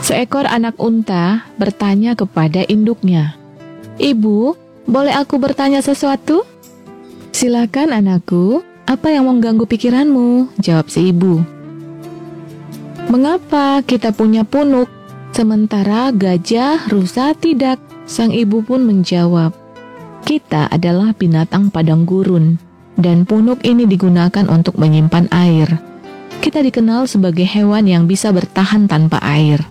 Seekor anak unta bertanya kepada induknya, "Ibu, boleh aku bertanya sesuatu?" "Silakan anakku, apa yang mengganggu pikiranmu?" jawab si ibu. "Mengapa kita punya punuk, sementara gajah, rusa tidak?" Sang ibu pun menjawab, "Kita adalah binatang padang gurun, dan punuk ini digunakan untuk menyimpan air. Kita dikenal sebagai hewan yang bisa bertahan tanpa air."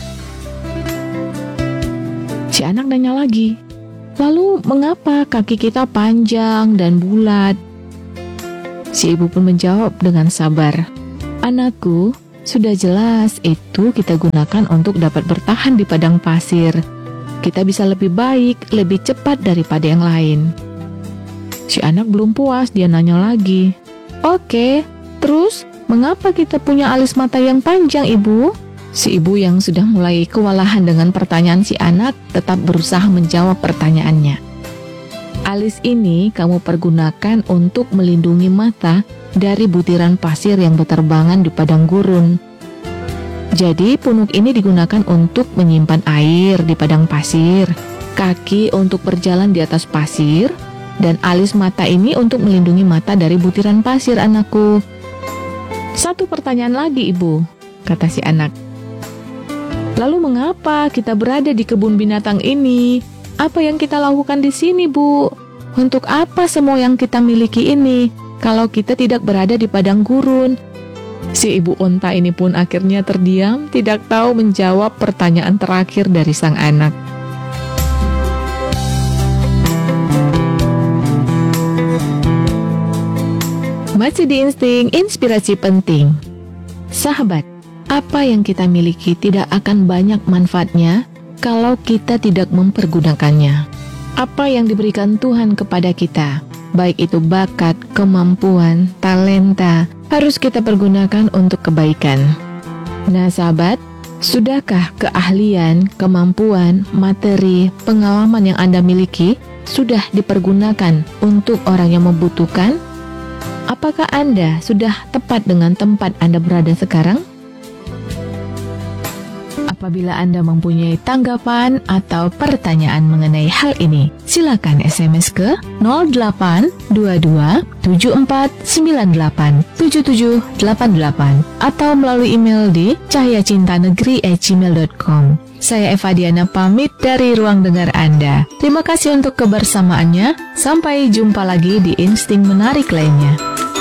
Si anak nanya lagi, "Lalu mengapa kaki kita panjang dan bulat?" Si ibu pun menjawab dengan sabar, "Anakku, sudah jelas itu kita gunakan untuk dapat bertahan di padang pasir. Kita bisa lebih baik, lebih cepat daripada yang lain." Si anak belum puas, dia nanya lagi, "Oke, terus mengapa kita punya alis mata yang panjang, Ibu?" Si ibu yang sudah mulai kewalahan dengan pertanyaan si anak tetap berusaha menjawab pertanyaannya. "Alis ini kamu pergunakan untuk melindungi mata dari butiran pasir yang berterbangan di padang gurun. Jadi punuk ini digunakan untuk menyimpan air di padang pasir, kaki untuk berjalan di atas pasir, dan alis mata ini untuk melindungi mata dari butiran pasir, anakku." "Satu pertanyaan lagi, Ibu," kata si anak. "Lalu mengapa kita berada di kebun binatang ini? Apa yang kita lakukan di sini, Bu? Untuk apa semua yang kita miliki ini kalau kita tidak berada di padang gurun?" Si ibu unta ini pun akhirnya terdiam, tidak tahu menjawab pertanyaan terakhir dari sang anak. Masih di Insting Inspirasi Penting. Sahabat, apa yang kita miliki tidak akan banyak manfaatnya kalau kita tidak mempergunakannya. Apa yang diberikan Tuhan kepada kita, baik itu bakat, kemampuan, talenta, harus kita pergunakan untuk kebaikan. Nah sahabat, sudahkah keahlian, kemampuan, materi, pengalaman yang Anda miliki sudah dipergunakan untuk orang yang membutuhkan? Apakah Anda sudah tepat dengan tempat Anda berada sekarang? Apabila Anda mempunyai tanggapan atau pertanyaan mengenai hal ini, silakan SMS ke 0822 7498 7788 atau melalui email di cahayacintanegeri@gmail.com. Saya Eva Diana pamit dari ruang dengar Anda. Terima kasih untuk kebersamaannya. Sampai jumpa lagi di Insting Menarik lainnya.